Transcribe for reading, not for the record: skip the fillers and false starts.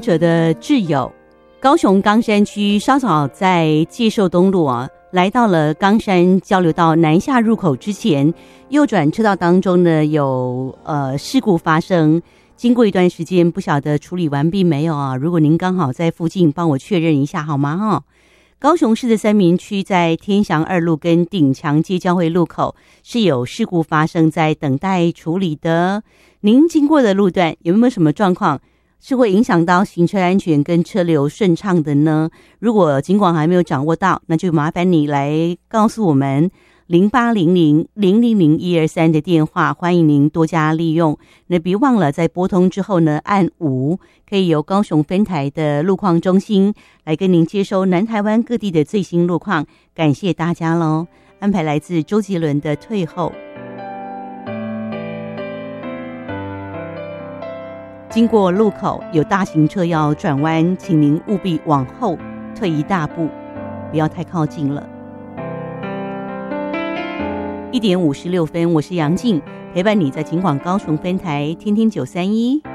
者的挚友，高雄冈山区稍早在介寿东路来到了冈山交流道南下入口之前，右转车道当中呢有事故发生，经过一段时间不晓得处理完毕没有如果您刚好在附近帮我确认一下好吗高雄市的三民区在天祥二路跟顶墙街交汇路口是有事故发生，在等待处理的。您经过的路段有没有什么状况是会影响到行车安全跟车流顺畅的呢？如果尽管还没有掌握到，那就麻烦你来告诉我们0800-000-123的电话，欢迎您多加利用。那别忘了在拨通之后呢，按5，可以由高雄分台的路况中心来跟您接收南台湾各地的最新路况。感谢大家咯。安排来自周杰伦的《退后》。经过路口有大型车要转弯，请您务必往后退一大步，不要太靠近了。1:56，我是杨静，陪伴你在警广高雄分台听听931。